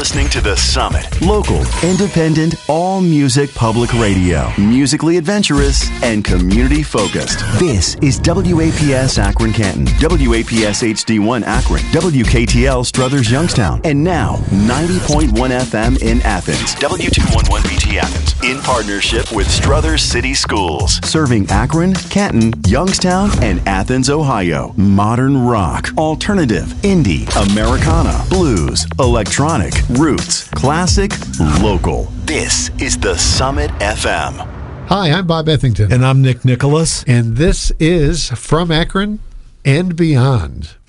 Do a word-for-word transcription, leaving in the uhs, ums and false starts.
listening to The Summit. Local, independent, all-music public radio. Musically adventurous and community-focused. This is W A P S Akron Canton, W A P S H D one Akron, W K T L Struthers Youngstown, and now ninety point one F M in Athens, W two eleven B T Athens, in partnership with Struthers City Schools, serving Akron, Canton, Youngstown, and Athens, Ohio. Modern rock, alternative, indie, Americana, blues, electronic, roots, classic, local. This is The Summit F M. Hi, I'm Bob Ethington. And I'm Nick Nicholas. And this is From Akron and Beyond.